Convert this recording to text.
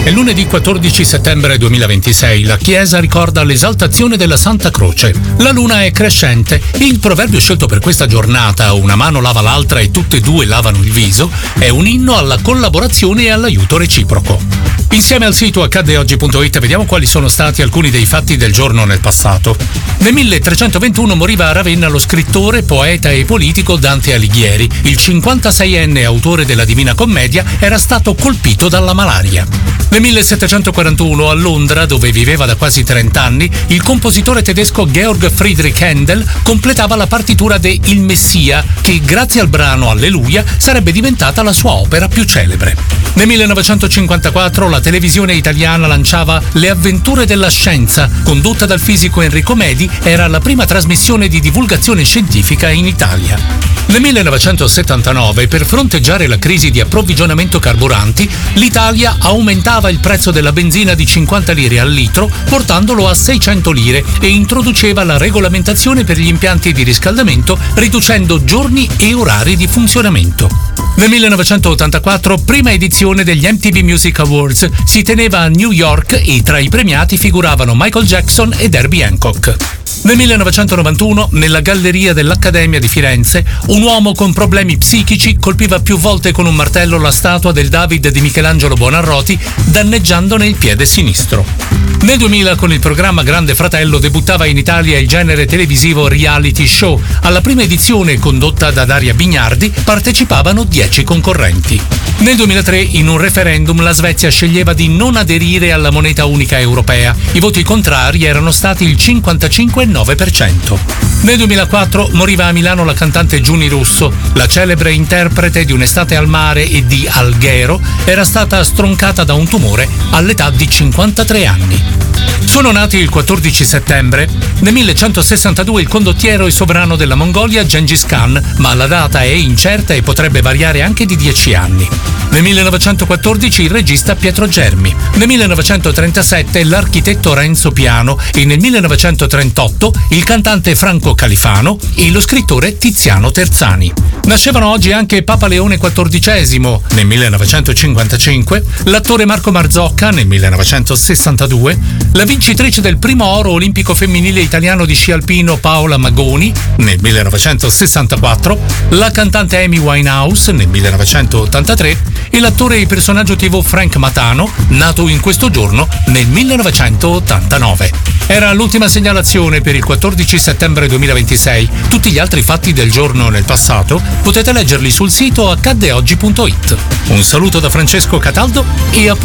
È lunedì 14 settembre 2026. La Chiesa ricorda l'esaltazione della Santa Croce. La luna è crescente. Il proverbio scelto per questa giornata, una mano lava l'altra e tutte e due lavano il viso, è un inno alla collaborazione e all'aiuto reciproco. Insieme al sito accaddeoggi.it vediamo quali sono stati alcuni dei fatti del giorno nel passato. Nel 1321 moriva a Ravenna lo scrittore, poeta e politico Dante Alighieri. Il 56enne autore della Divina Commedia era stato colpito dalla malaria. Nel 1741 a Londra, dove viveva da quasi 30 anni, il compositore tedesco Georg Friedrich Händel completava la partitura de Il Messia, che grazie al brano Alleluia sarebbe diventata la sua opera più celebre. Nel 1954 la televisione italiana lanciava Le avventure della scienza, condotta dal fisico Enrico Medi, era la prima trasmissione di divulgazione scientifica in Italia. Nel 1979, per fronteggiare la crisi di approvvigionamento carburanti, l'Italia aumentava il prezzo della benzina di 50 lire al litro, portandolo a 600 lire e introduceva la regolamentazione per gli impianti di riscaldamento, riducendo giorni e orari di funzionamento. Nel 1984, prima edizione degli MTV Music Awards, si teneva a New York e tra i premiati figuravano Michael Jackson ed Herbie Hancock. Nel 1991, nella galleria dell'Accademia di Firenze, un uomo con problemi psichici colpiva più volte con un martello la statua del David di Michelangelo Buonarroti, danneggiandone il piede sinistro. Nel 2000, con il programma Grande Fratello, debuttava in Italia il genere televisivo reality show. Alla prima edizione, condotta da Daria Bignardi, partecipavano 10 concorrenti. Nel 2003, in un referendum, la Svezia sceglieva di non aderire alla moneta unica europea. I voti contrari erano stati il 55,9%. Nel 2004 moriva a Milano la cantante Giuni Russo. La celebre interprete di Un'estate al mare e di Alghero era stata stroncata da un tumore all'età di 53 anni. Sono nati il 14 settembre. Nel 1162 il condottiero e sovrano della Mongolia Gengis Khan, ma la data è incerta e potrebbe variare anche di 10 anni. Nel 1914 il regista Pietro Germi. Nel 1937 l'architetto Renzo Piano e nel 1938 il cantante Franco Califano e lo scrittore Tiziano Terzani. Nascevano oggi anche Papa Leone XIV nel 1955, l'attore Marco Marzocca nel 1962, la vincitrice del primo oro olimpico femminile italiano di sci alpino Paola Magoni nel 1964, la cantante Amy Winehouse nel 1983 e l'attore e personaggio TV Frank Matano, nato in questo giorno nel 1989. Era l'ultima segnalazione per il 14 settembre 2026. Tutti gli altri fatti del giorno nel passato potete leggerli sul sito accaddeoggi.it. Un saluto da Francesco Cataldo e a